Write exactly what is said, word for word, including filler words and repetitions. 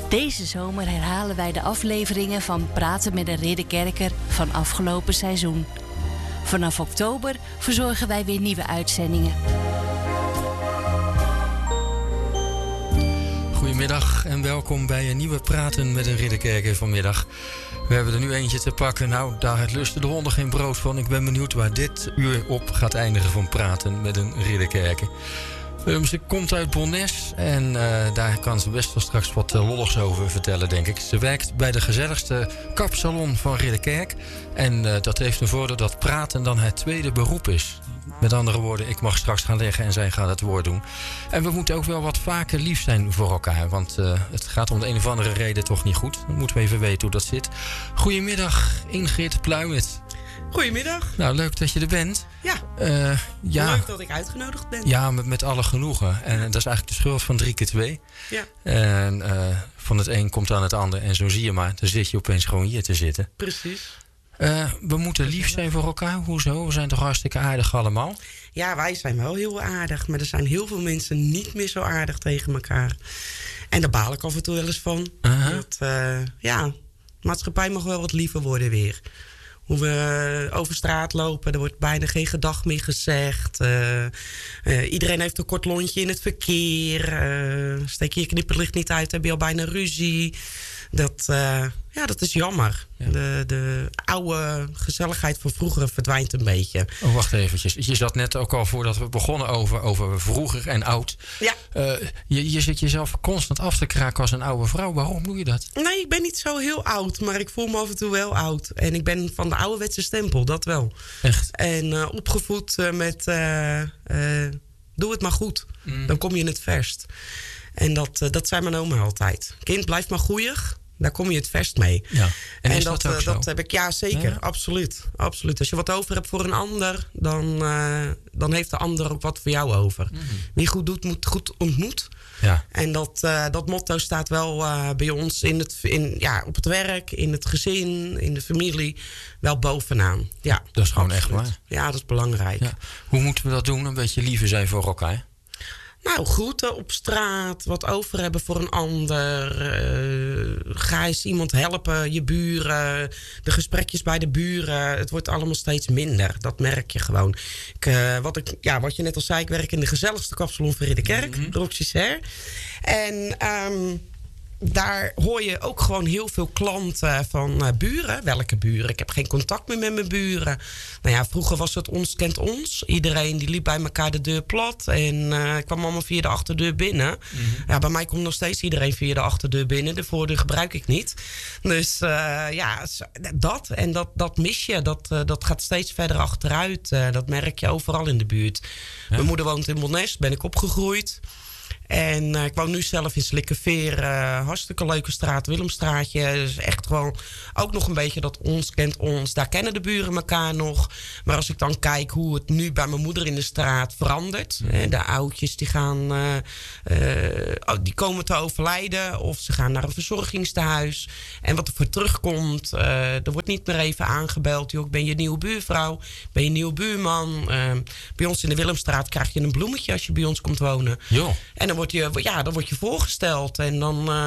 Deze zomer herhalen wij de afleveringen van Praten met een Ridderkerker van afgelopen seizoen. Vanaf oktober verzorgen wij weer nieuwe uitzendingen. Goedemiddag en welkom bij een nieuwe Praten met een Ridderkerker vanmiddag. We hebben er nu eentje te pakken. Nou, daar lusten de honden geen brood van. Ik ben benieuwd waar dit uur op gaat eindigen van Praten met een Ridderkerker. Um, ze komt uit Bonnes en uh, daar kan ze best wel straks wat uh, lolligs over vertellen, denk ik. Ze werkt bij de gezelligste kapsalon van Ridderkerk. En uh, dat heeft een voordeel dat praten dan het tweede beroep is. Met andere woorden, ik mag straks gaan leggen en zij gaat het woord doen. En we moeten ook wel wat vaker lief zijn voor elkaar. Want uh, het gaat om de een of andere reden toch niet goed. Dan moeten we even weten hoe dat zit. Goedemiddag, Ingrid Pluimet. Goedemiddag. Nou, leuk dat je er bent. Ja, uh, ja. Leuk dat ik uitgenodigd ben. Ja, met, met alle genoegen. En dat is eigenlijk de schuld van drie keer twee. Ja. En uh, van het een komt aan het ander. En zo zie je maar, dan zit je opeens gewoon hier te zitten. Precies. Uh, we moeten lief zijn voor elkaar. Hoezo? We zijn toch hartstikke aardig allemaal? Ja, wij zijn wel heel aardig. Maar er zijn heel veel mensen niet meer zo aardig tegen elkaar. En daar baal ik af en toe wel eens van. Uh-huh. Dat, uh, ja, de maatschappij mag wel wat liever worden weer. Hoe we over straat lopen, er wordt bijna geen gedag meer gezegd. Uh, uh, iedereen heeft een kort lontje in het verkeer. Uh, steek je je knipperlicht niet uit, heb je al bijna ruzie. Dat, uh, ja, dat is jammer. Ja. De, de oude gezelligheid van vroeger verdwijnt een beetje. Oh, wacht eventjes. Je zat net ook al voordat we begonnen over, over vroeger en oud. Ja. Uh, je, je zit jezelf constant af te kraken als een oude vrouw. Waarom doe je dat? Nee, ik ben niet zo heel oud, maar ik voel me af en toe wel oud. En ik ben van de ouderwetse stempel, dat wel. Echt? En uh, opgevoed uh, met uh, uh, doe het maar goed. Mm. Dan kom je in het verst. En dat, uh, dat zei mijn oma altijd. Kind, blijf maar goeieig. Daar kom je het verst mee. Ja. En, en is dat, dat ook uh, zo? dat heb ik, ja zeker, ja. Absoluut, absoluut. Als je wat over hebt voor een ander, dan, uh, dan heeft de ander ook wat voor jou over. Mm-hmm. Wie goed doet, moet goed ontmoet. Ja. En dat, uh, dat motto staat wel uh, bij ons in het, in, ja, op het werk, in het gezin, in de familie, wel bovenaan. Ja, dat is gewoon absoluut. echt waar. Ja, dat is belangrijk. Ja. Hoe moeten we dat doen? Een beetje liever zijn voor elkaar? Nou, groeten op straat, wat over hebben voor een ander. Uh, ga eens iemand helpen, je buren. De gesprekjes bij de buren. Het wordt allemaal steeds minder. Dat merk je gewoon. Ik, uh, wat, ik, ja, wat je net al zei, ik werk in de gezelligste kapsalon van Ridderkerk. Mm-hmm. Roxy's. En um, daar hoor je ook gewoon heel veel klanten van uh, buren. Welke buren? Ik heb geen contact meer met mijn buren. Nou ja, vroeger was het ons kent ons. Iedereen die liep bij elkaar de deur plat. En uh, kwam allemaal via de achterdeur binnen. Mm-hmm. Ja, bij mij komt nog steeds iedereen via de achterdeur binnen. De voordeur gebruik ik niet. Dus uh, ja, dat. En dat, dat mis je. Dat, uh, dat gaat steeds verder achteruit. Uh, dat merk je overal in de buurt. Ja. Mijn moeder woont in Bonnes. Ben ik opgegroeid. En uh, ik woon nu zelf in Slikkeveer. Uh, hartstikke leuke straat, Willemstraatje. Dus echt gewoon ook nog een beetje dat ons kent ons. Daar kennen de buren elkaar nog. Maar als ik dan kijk hoe het nu bij mijn moeder in de straat verandert. Mm. De oudjes die gaan uh, uh, die komen te overlijden. Of ze gaan naar een verzorgingstehuis. En wat er voor terugkomt. Uh, er wordt niet meer even aangebeld. Joh, ben je nieuwe buurvrouw? Ben je nieuwe buurman? Uh, bij ons in de Willemstraat krijg je een bloemetje als je bij ons komt wonen. Jo. En dan word je, ja, dan word je voorgesteld. En dan, uh,